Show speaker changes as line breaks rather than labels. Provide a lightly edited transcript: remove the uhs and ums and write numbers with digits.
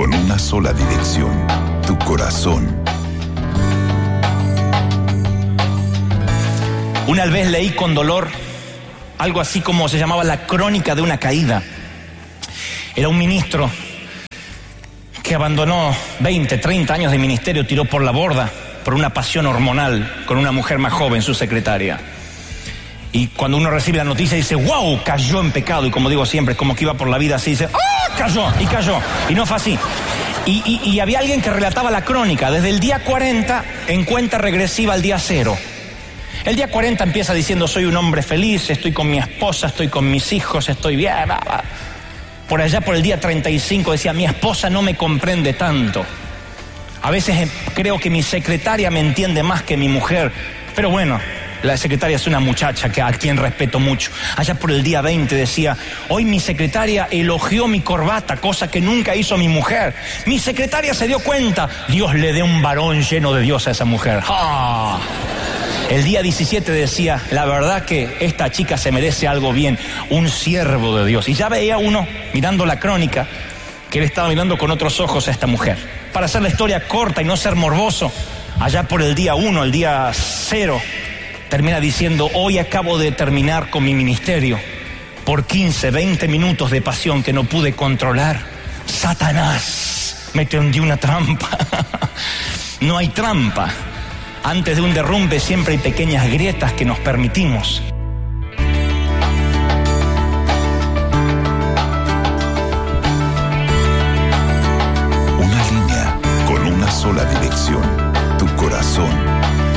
con una sola dirección, tu corazón.
Una vez leí con dolor algo así como se llamaba la crónica de una caída. Era un ministro que abandonó 20, 30 años de ministerio, tiró por la borda por una pasión hormonal con una mujer más joven, su secretaria. Y cuando uno recibe la noticia dice, wow, cayó en pecado. Y como digo siempre, es como que iba por la vida así, dice, ¡ah, cayó! Y cayó. Y no fue así. Y había alguien que relataba la crónica, desde el día 40 en cuenta regresiva al día 0. El día 40 empieza diciendo, soy un hombre feliz, estoy con mi esposa, estoy con mis hijos, estoy bien. Por allá por el día 35 decía, mi esposa no me comprende tanto. A veces creo que mi secretaria me entiende más que mi mujer. Pero bueno, la secretaria es una muchacha a quien respeto mucho. Allá por el día 20 decía, hoy mi secretaria elogió mi corbata, cosa que nunca hizo mi mujer. Mi secretaria se dio cuenta, Dios le dé un varón lleno de Dios a esa mujer. ¡Ah! El día 17 decía, la verdad que esta chica se merece algo bien, un siervo de Dios. Y ya veía uno, mirando la crónica, que él estaba mirando con otros ojos a esta mujer. Para hacer la historia corta y no ser morboso, allá por el día 1, el día 0, termina diciendo, hoy acabo de terminar con mi ministerio. Por 15, 20 minutos de pasión que no pude controlar, Satanás me tendió una trampa. No hay trampa. Antes de un derrumbe siempre hay pequeñas grietas que nos permitimos.
Una línea con una sola dirección, tu corazón.